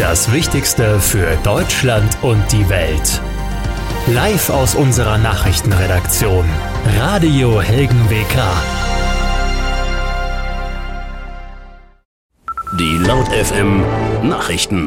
Das Wichtigste für Deutschland und die Welt. Live aus unserer Nachrichtenredaktion. Radio Helgen WK. Die Laut FM Nachrichten.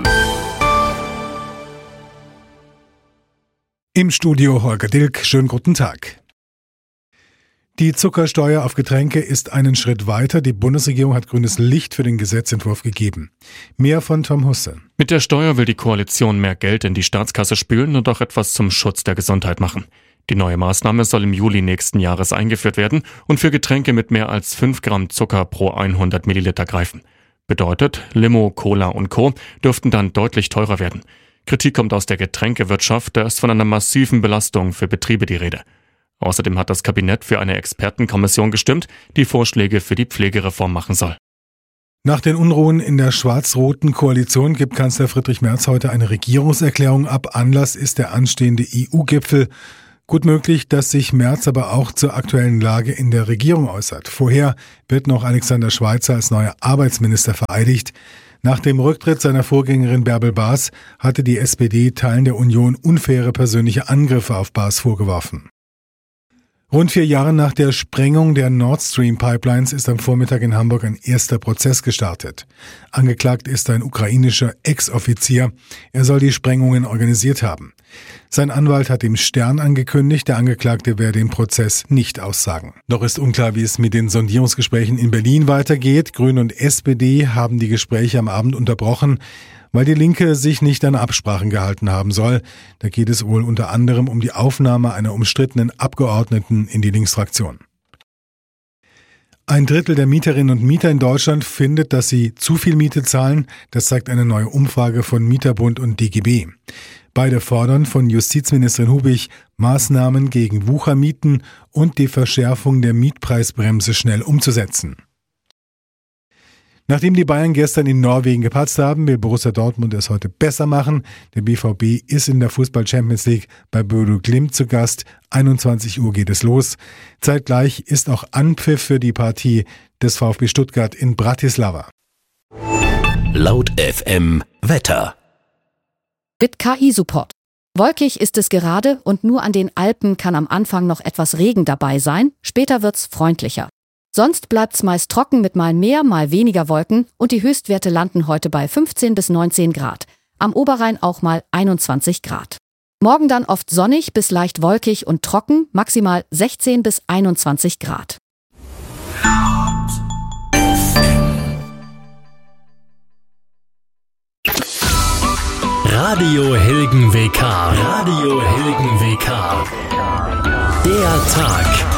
Im Studio Holger Dilk, schönen guten Tag. Die Zuckersteuer auf Getränke ist einen Schritt weiter. Die Bundesregierung hat grünes Licht für den Gesetzentwurf gegeben. Mehr von Tom Husse. Mit der Steuer will die Koalition mehr Geld in die Staatskasse spülen und auch etwas zum Schutz der Gesundheit machen. Die neue Maßnahme soll im Juli nächsten Jahres eingeführt werden und für Getränke mit mehr als 5 Gramm Zucker pro 100 Milliliter greifen. Bedeutet, Limo, Cola und Co. dürften dann deutlich teurer werden. Kritik kommt aus der Getränkewirtschaft, da ist von einer massiven Belastung für Betriebe die Rede. Außerdem hat das Kabinett für eine Expertenkommission gestimmt, die Vorschläge für die Pflegereform machen soll. Nach den Unruhen in der schwarz-roten Koalition gibt Kanzler Friedrich Merz heute eine Regierungserklärung ab. Anlass ist der anstehende EU-Gipfel. Gut möglich, dass sich Merz aber auch zur aktuellen Lage in der Regierung äußert. Vorher wird noch Alexander Schweitzer als neuer Arbeitsminister vereidigt. Nach dem Rücktritt seiner Vorgängerin Bärbel Baas hatte die SPD Teilen der Union unfaire persönliche Angriffe auf Baas vorgeworfen. Rund 4 Jahre nach der Sprengung der Nord Stream Pipelines ist am Vormittag in Hamburg ein erster Prozess gestartet. Angeklagt ist ein ukrainischer Ex-Offizier. Er soll die Sprengungen organisiert haben. Sein Anwalt hat dem Stern angekündigt, der Angeklagte werde im Prozess nicht aussagen. Doch ist unklar, wie es mit den Sondierungsgesprächen in Berlin weitergeht. Grüne und SPD haben die Gespräche am Abend unterbrochen, weil die Linke sich nicht an Absprachen gehalten haben soll. Da geht es wohl unter anderem um die Aufnahme einer umstrittenen Abgeordneten in die Linksfraktion. 1/3 der Mieterinnen und Mieter in Deutschland findet, dass sie zu viel Miete zahlen. Das zeigt eine neue Umfrage von Mieterbund und DGB. Beide fordern von Justizministerin Hubig Maßnahmen gegen Wuchermieten und die Verschärfung der Mietpreisbremse schnell umzusetzen. Nachdem die Bayern gestern in Norwegen gepatzt haben, will Borussia Dortmund es heute besser machen. Der BVB ist in der Fußball-Champions League bei Bodo Glimt zu Gast. 21 Uhr geht es los. Zeitgleich ist auch Anpfiff für die Partie des VfB Stuttgart in Bratislava. Laut FM Wetter. Mit KI-Support. Wolkig ist es gerade und nur an den Alpen kann am Anfang noch etwas Regen dabei sein. Später wird's freundlicher. Sonst bleibt's meist trocken mit mal mehr, mal weniger Wolken und die Höchstwerte landen heute bei 15 bis 19 Grad. Am Oberrhein auch mal 21 Grad. Morgen dann oft sonnig bis leicht wolkig und trocken, maximal 16 bis 21 Grad. Radio Helgen WK. Radio Helgen WK. Der Tag.